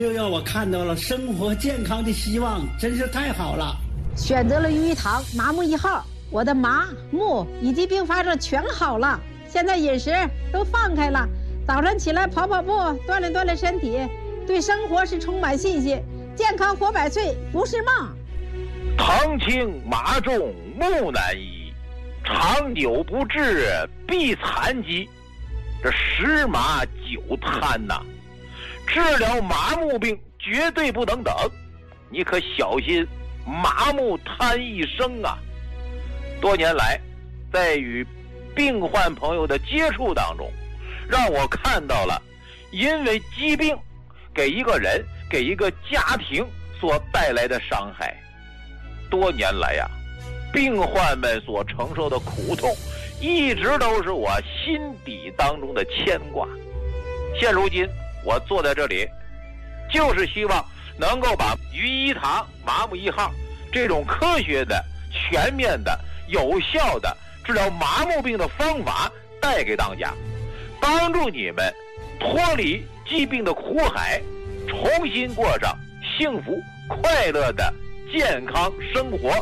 又让我看到了生活健康的希望，真是太好了。 选择了鱼一堂麻木1号，我的麻木以及并发症全好了。现在饮食都放开了，早上起来跑跑步，锻炼锻炼身体，对生活是充满信心，健康活100岁不是梦。 疼轻麻重木难医，长久不治必残疾。这10麻9瘫呐，治疗麻木病绝对不能等，你可小心麻木瘫一生啊！多年来，在与病患朋友的接触当中，让我看到了因为疾病给一个人、给一个家庭所带来的伤害。多年来呀，病患们所承受的苦痛，一直都是我心底当中的牵挂。现如今，我坐在这里，就是希望能够把于一堂麻木1号这种科学的、全面的、有效的治疗麻木病的方法带给大家，帮助你们脱离疾病的苦海，重新过上幸福快乐的健康生活。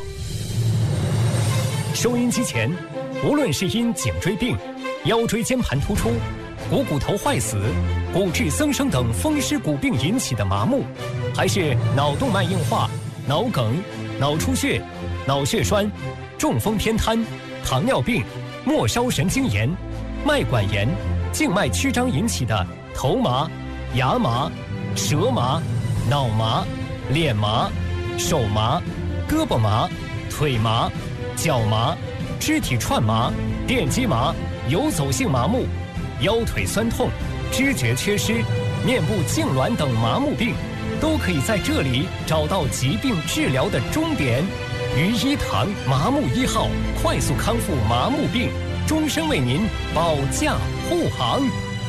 收音机前，无论是因颈椎病、腰椎间盘突出、股头坏死、骨质增生等风湿骨病引起的麻木，还是脑动脉硬化、脑梗、脑出血、脑血栓、中风偏瘫、糖尿病、末梢神经炎、脉管炎、静脉曲张引起的头麻、牙麻、舌麻、脑麻、脸麻、手麻、胳膊麻、腿麻、脚麻、肢体串麻、电击麻、游走性麻木、腰腿酸痛、知觉缺失、面部痉挛等麻木病，都可以在这里找到疾病治疗的终点。于一堂麻木1号，快速康复麻木病，终生为您保驾护航。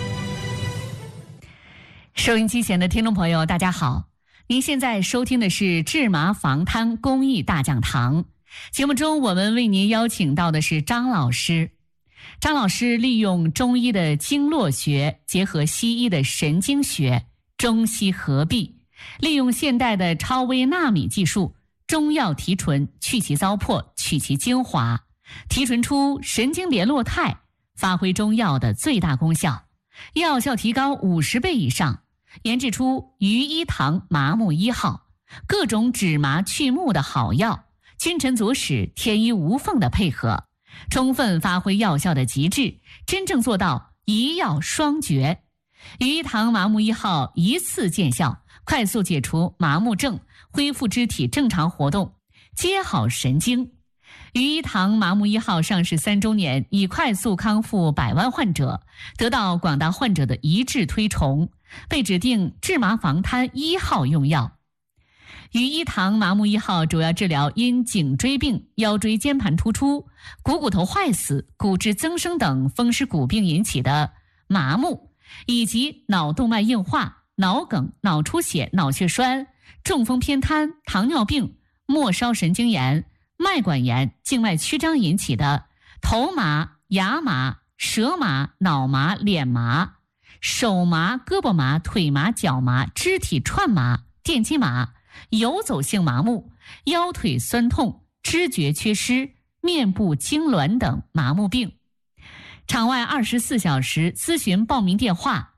收音机前的听众朋友，大家好，您现在收听的是治麻防瘫公益大讲堂。节目中，我们为您邀请到的是张老师。张老师利用中医的经络学，结合西医的神经学，中西合璧，利用现代的超微纳米技术，中药提纯，去其糟粕，取其精华，提纯出神经联络肽，发挥中药的最大功效，药效提高50倍以上，研制出于一堂麻木1号，各种止麻去目的好药，君臣佐使，天衣无缝的配合，充分发挥药效的极致，真正做到一药双绝。于一堂麻木1号一次见效，快速解除麻木症，恢复肢体正常活动，接好神经。于一堂麻木1号上市3周年，已快速康复100万患者，得到广大患者的一致推崇，被指定治麻防瘫1号用药。于一堂麻木1号主要治疗因颈椎病、腰椎间盘突出、股头坏死、骨质增生等风湿骨病引起的麻木，以及脑动脉硬化、脑梗、脑出血、脑血栓、中风偏瘫、糖尿病、末梢神经炎、脉管炎、静脉曲张引起的头麻、牙麻、舌麻、脑麻、脸麻、手麻、胳膊麻、腿麻、脚麻、肢体串麻、电击麻、游走性麻木、腰腿酸痛、知觉缺失、面部痉挛等麻木病。场外24小时咨询报名电话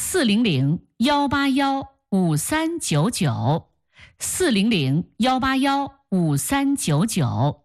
400-181-5399 400-181-5399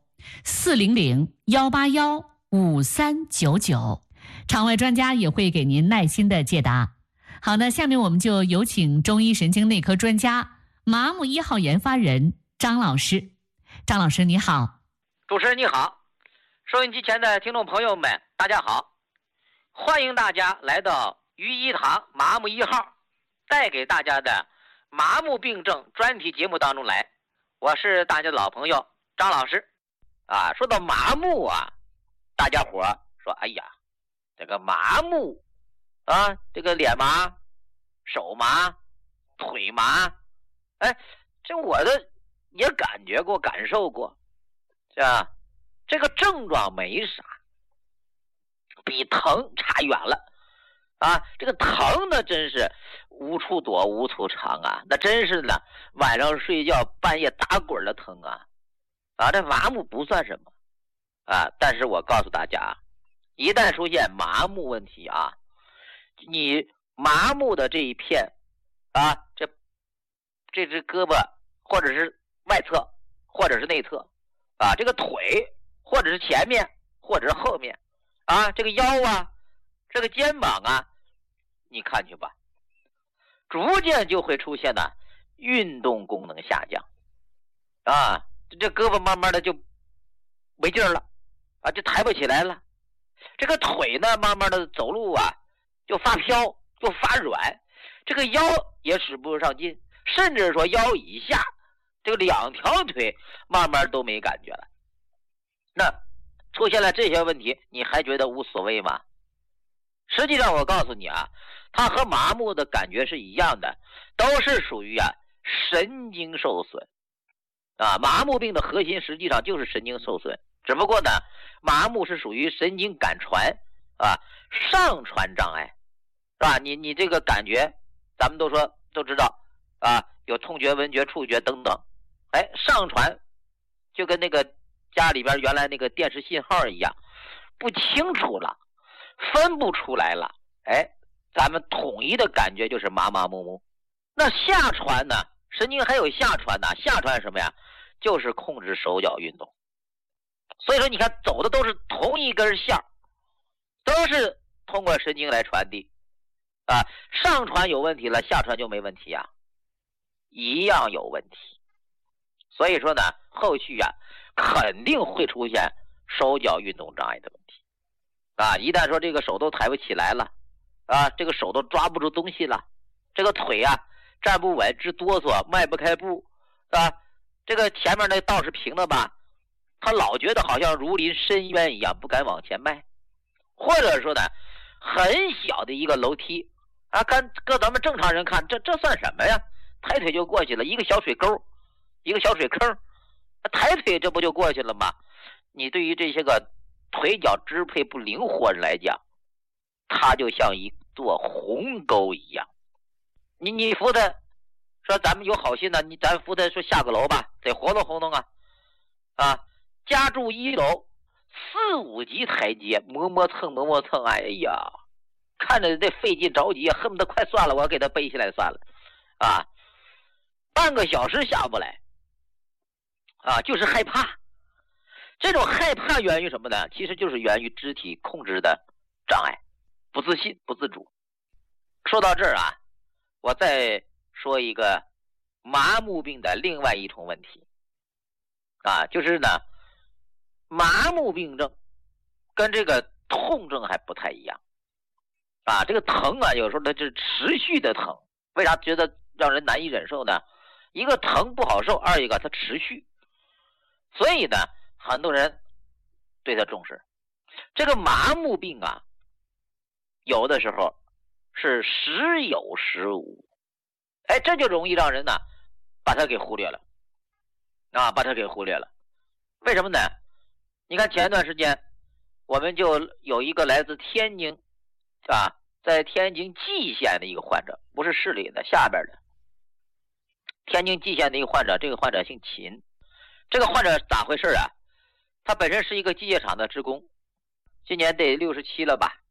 400-181-5399，场外专家也会给您耐心的解答。好的，下面我们就有请中医神经内科专家、麻木1号研发人张老师。张老师你好。 主持人你好，收音机前的听众朋友们大家好，欢迎大家来到于一堂麻木1号带给大家的麻木病症专题节目当中来。我是大家的老朋友张老师啊。说到麻木啊，大家伙说哎呀，这个麻木啊，这个脸麻、手麻、腿麻，哎，这我的也感觉过、感受过，是吧？这个症状没啥，比疼差远了啊，这个疼呢真是无处躲无处藏啊，那真是呢晚上睡觉半夜打滚的疼啊。这麻木不算什么啊，但是我告诉大家，一旦出现麻木问题啊，你麻木的这一片啊，这只胳膊或者是外侧或者是内侧啊，这个腿或者是前面或者是后面啊，这个腰啊，这个肩膀啊，你看去吧，逐渐就会出现呢运动功能下降啊，这胳膊慢慢的就没劲儿了啊，就抬不起来了。这个腿呢，慢慢的走路啊就发飘，就发软，这个腰也使不上劲，甚至说腰以下这个两条腿慢慢都没感觉了。那出现了这些问题，你还觉得无所谓吗？实际上我告诉你啊，它和麻木的感觉是一样的，都是属于神经受损啊。麻木病的核心实际上就是神经受损，只不过呢麻木是属于神经感传啊，上传障碍是吧？你这个感觉咱们都知道啊，有痛觉、闻觉、触觉等等，上传就跟那个家里边原来那个电视信号一样，不清楚了，分不出来了，咱们统一的感觉就是麻麻木木。那下传呢，神经还有下传呢，下传什么呀？就是控制手脚运动。所以说你看走的都是同一根线，都是通过神经来传递啊，上传有问题了，下传就没问题啊，一样有问题。所以说呢，后续肯定会出现手脚运动障碍的问题啊。一旦说这个手都抬不起来了啊，这个手都抓不住东西了，这个腿站不稳，直哆嗦，迈不开步啊，这个前面那道是平的吧，他老觉得好像如临深渊一样，不敢往前迈。或者说呢，很小的一个楼梯啊，搁咱们正常人看，这算什么呀？抬腿就过去了，一个小水沟，一个小水坑，抬腿这不就过去了吗？你对于这些个腿脚支配不灵活人来讲，它就像一座鸿沟一样。你扶他，说咱们有好心呢，咱扶他说下个楼吧，得活动活动啊！家住1楼4、5级台阶，磨蹭，哎呀，看着这费劲着急，恨不得快算了，我给他背下来算了啊！半个小时下不来啊，就是害怕。这种害怕源于什么呢？其实就是源于肢体控制的障碍，不自信、不自主。说到这儿我再说一个麻木病的另外一重问题就是呢，麻木病症跟这个痛症还不太一样这个疼有时候它是持续的疼。为啥觉得让人难以忍受呢？一个疼不好受，二一个它持续，所以呢很多人对它重视。这个麻木病有的时候是时有时无，这就容易让人把它给忽略了把它给忽略了。为什么呢？你看前一段时间我们就有一个来自天津在天津蓟县的一个患者，不是市里的，下边的天津蓟县的一个患者，这个患者姓秦。这个患者咋回事他本身是一个机械厂的职工，今年得67了吧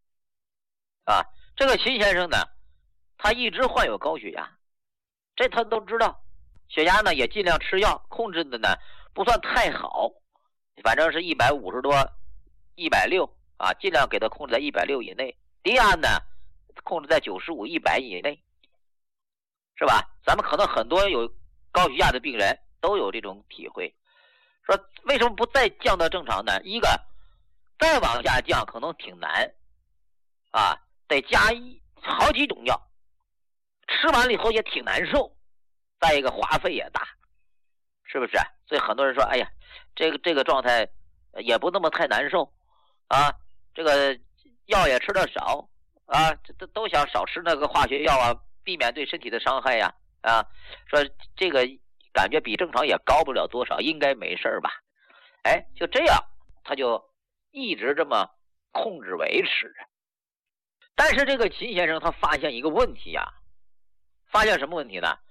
这个秦先生呢，他一直患有高血压，这他都知道，血压呢也尽量吃药，控制的呢不算太好，反正是150多160尽量给他控制在160以内，低压呢控制在95、100以内，是吧？咱们可能很多有高血压的病人都有这种体会，说为什么不再降到正常呢？一个再往下降可能挺难得加好几种药，吃完了以后也挺难受，再一个花费也大，是不是？所以很多人说，哎呀，这个状态也不那么太难受这个药也吃得少这都想少吃那个化学药避免对身体的伤害说这个感觉比正常也高不了多少，应该没事吧？就这样他就一直这么控制维持着。 但是这个秦先生他发现一个问题呀，发现什么问题呢？